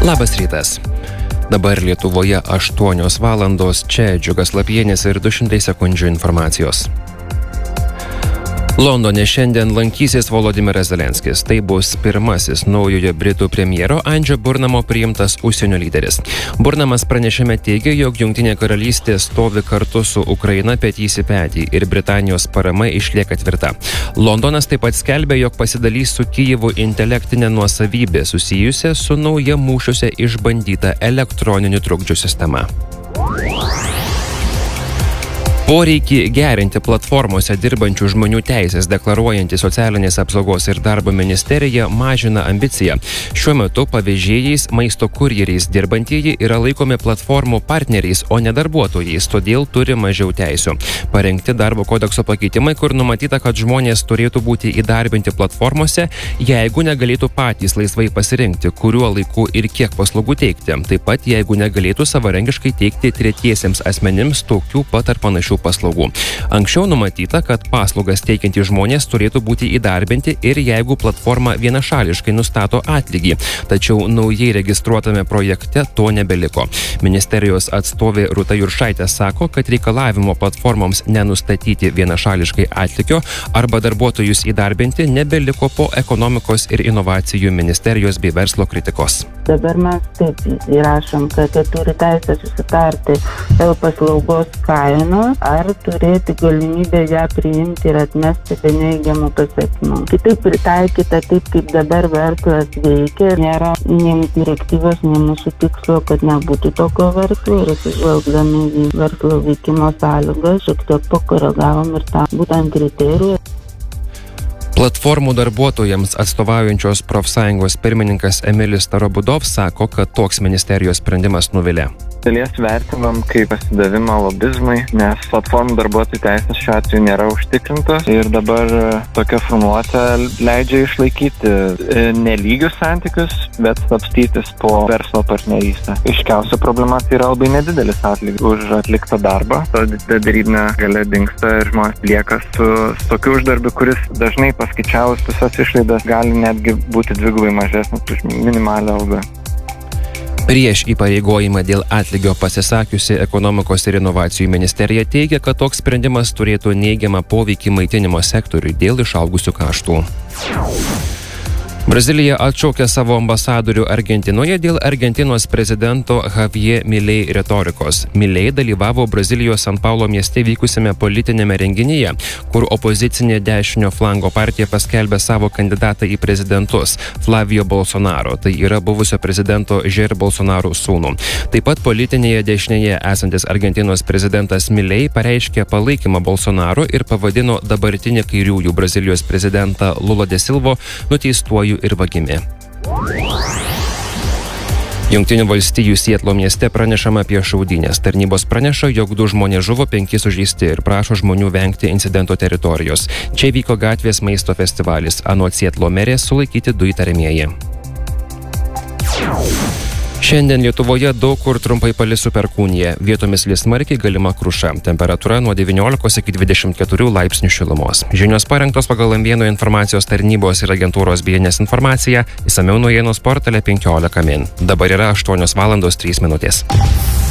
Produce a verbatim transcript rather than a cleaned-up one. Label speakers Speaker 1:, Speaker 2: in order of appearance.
Speaker 1: Labas rytas. Dabar Lietuvoje aštuonios valandos, čia Džiugas Lapienis ir du šimtai sekundžių informacijos. Londone šiandien lankysis Volodymyras Zelenskis. Tai bus pirmasis naujojo Britų premjero Andžio Burnamo priimtas užsienio lyderis. Burnamas pranešime teigia, jog Jungtinė karalystė stovi kartu su Ukraina petys į petį ir Britanijos parama išlieka tvirta. Londonas taip pat skelbia, jog pasidalys su Kijevu intelektinė nuosavybė susijusia su nauja mūšiuose išbandyta elektroninių trukdžių sistema. Poreikį gerinti platformose dirbančių žmonių teisės deklaruojantį socialinės apsaugos ir darbo ministerija mažina ambiciją. Šiuo metu pavežėjais, maisto kurjeriais dirbantieji yra laikomi platformų partneriais, o ne darbuotojais, todėl turi mažiau teisių. Parengti darbo kodekso pakeitimai, kur numatyta, kad žmonės turėtų būti įdarbinti platformose, jeigu negalėtų patys laisvai pasirinkti, kuriuo laiku ir kiek paslaugų teikti. Taip pat, jeigu negalėtų savarankiškai teikti tretiesiems asmenims tokių pat ar panašių paslaugų. Anksčiau numatyta, kad paslaugas teikiantys žmonės turėtų būti įdarbinti ir jeigu platforma vienašališkai nustato atlygį. Tačiau naujai registruotame projekte to nebeliko. Ministerijos atstovė Rūta Juršaitė sako, kad reikalavimo platformoms nenustatyti vienašališkai atlygio arba darbuotojus įdarbinti nebeliko po ekonomikos ir inovacijų ministerijos bei verslo kritikos.
Speaker 2: Dabar mes taip įrašom, kad jie turi teisę susitarti dėl paslaugos kainos ar turėti galimybę ją priimti ir atmesti be neigiamų pasekmių. Kitaip pritaikyta taip, kaip dabar verslas veikia, nėra nei direktyvos, nei mūsų tikslo, kad nebūtų tokio verslo ir atsižvelgdami į verslo veikimo sąlygas, šiek tiek pakoregavom ir tą būtent kriteriją.
Speaker 1: Platformų darbuotojams atstovaujančios profsąjungos pirmininkas Emilis Starobudov sako, kad toks ministerijos sprendimas nuvilia.
Speaker 3: Dalies vertinam kaip pasidavimą lobizmui, nes platformų darbuotojų teisės šiuo atveju nėra užtikrintos ir dabar tokia formuluotė leidžia išlaikyti nelygius santykius, bet slapstytis po verslo partnerystę. Iškiausia problema tai yra labai nedidelis atlygis už atliktą darbą. Ta darybinė galia dingsta ir žmonės lieka su, su tokiu uždarbiu, kuris dažnai paskaičiavus visas išlaidas gali netgi būti dvigubai mažesnis už minimalią algą.
Speaker 1: Prieš įpareigojimą dėl atlygio pasisakiusi ekonomikos ir inovacijų ministerija teigia, kad toks sprendimas turėtų neigiamą poveikį maitinimo sektoriui dėl išaugusių kaštų. Brazilija atšaukė savo ambasadorių Argentinoje dėl Argentinos prezidento Javier Milei retorikos. Milei dalyvavo Brazilijos San Paulo mieste vykusiame politinėme renginyje, kur opozicinė dešinio flango partija paskelbė savo kandidatą į prezidentus Flavio Bolsonaro, tai yra buvusio prezidento Jair Bolsonaro sūnų. Taip pat politinėje dešinėje esantis Argentinos prezidentas Milei pareiškė palaikymą Bolsonaro ir pavadino dabartinį kairiųjų Brazilijos prezidentą Lula de Silva nuteistuoju ir vagimi. Jungtinių valstijų Sietlo mieste pranešama apie šaudynes. Tarnybos praneša, jog du žmonės žuvo, penki sužeisti ir prašo žmonių vengti incidento teritorijos. Čia vyko gatvės maisto festivalis. Anot Sietlo merės sulaikyti du įtariamieji. Šiandien Lietuvoje daug kur trumpai palis su perkūnija. Vietomis lis smarkiai, galima kruša. Temperatūra nuo devyniolikos iki dvidešimt keturių laipsnių šilumos. Žinios parengtos pagal M vieno informacijos tarnybos ir agentūros B N S informaciją. Išsamiau naujienos portale penkiolika min. Dabar yra aštuonios valandos trys minutės.